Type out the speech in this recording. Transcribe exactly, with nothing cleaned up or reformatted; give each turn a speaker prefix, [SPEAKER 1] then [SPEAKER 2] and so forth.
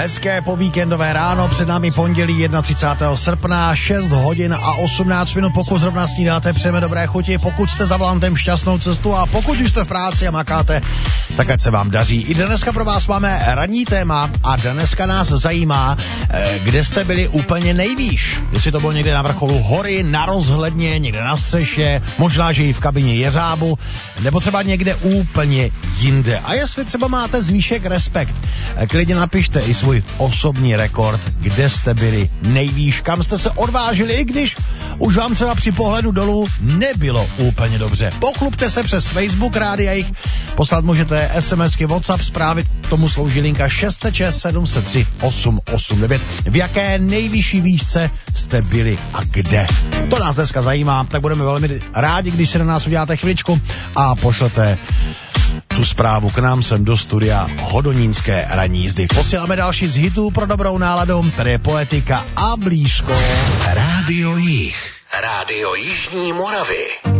[SPEAKER 1] Hezké povíkendové ráno, před námi pondělí třicátého prvního srpna, šest hodin a osmnáct minut, pokud zrovna snídáte, přejeme dobré chuti, pokud jste za volantem šťastnou cestu a pokud už jste v práci a makáte, tak ať se vám daří. I dneska pro vás máme ranní téma a dneska nás zajímá, kde jste byli úplně nejvýš. Jestli to bylo někde na vrcholu hory, na rozhledně, někde na střeše, možná, že i v kabině jeřábu, nebo třeba někde úplně jinde. A jestli třeba máte zvýšek respekt, klidně napište i svůj osobní rekord, kde jste byli nejvýš, kam jste se odvážili, i když už vám třeba při pohledu dolů nebylo úplně dobře. Pochlupte se přes Facebook Rádia Jich, poslat můžete SMSky, WhatsApp, zprávy, tomu slouží linka šest set šest sedm set tři osm osm devět. V jaké nejvyšší výšce jste byli a kde? To nás dneska zajímá, tak budeme velmi rádi, když si na nás uděláte chviličku a pošlete tu zprávu k nám sem do studia Hodonínské ranní jízdy. Posíláme další z hitů pro dobrou náladu, tady je Poetika a Blízko.
[SPEAKER 2] Rádio Jich, Rádio Jižní Moravy.